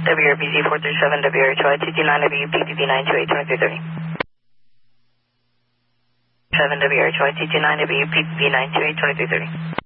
WRBZ 437, WRHY 229, WPPB 928, 2330. 7 WRHY 229, WPPB 928, 2330.